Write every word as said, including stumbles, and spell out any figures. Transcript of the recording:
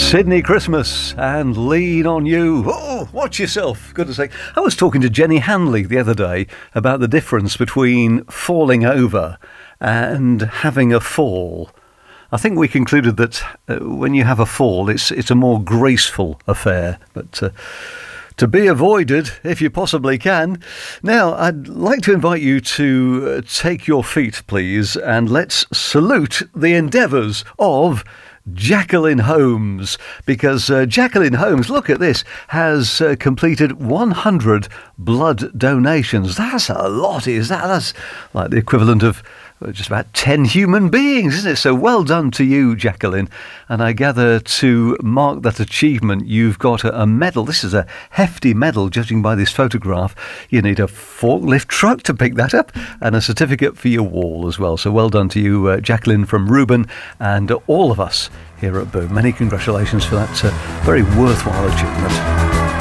Sydney Christmas and Lean on You. Oh, watch yourself. Goodness sake. I was talking to Jenny Hanley the other day about the difference between falling over and having a fall. I think we concluded that uh, when you have a fall, it's it's a more graceful affair, but uh, to be avoided if you possibly can. Now, I'd like to invite you to uh, take your feet, please, and let's salute the endeavours of Jacqueline Holmes, because uh, Jacqueline Holmes, look at this, has uh, completed one hundred blood donations. That's a lot, is that? That's like the equivalent of uh, just about ten human beings, isn't it? So well done to you, Jacqueline. And I gather to mark that achievement, you've got a, a medal. This is a hefty medal, judging by this photograph. You need a forklift truck to pick that up, and a certificate for your wall as well. So well done to you, uh, Jacqueline, from Reuben and uh, all of us here at Boom. Many congratulations for that uh, very worthwhile achievement.